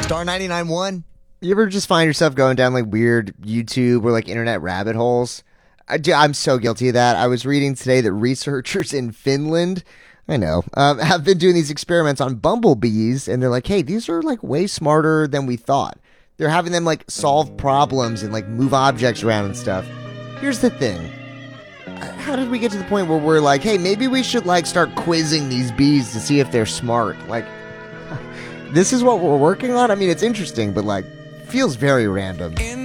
Star 99.1. You ever just find yourself going down like weird YouTube or like internet rabbit holes? I'm so guilty of that. I was reading today that researchers in Finland, have been doing these experiments on bumblebees, and they're like, hey, these are like way smarter than we thought. They're having them like solve problems and like move objects around and stuff. Here's the thing. How did we get to the point where we're like, hey, maybe we should like start quizzing these bees to see if they're smart? Like, this is what we're working on? I mean, it's interesting, but like, feels very random.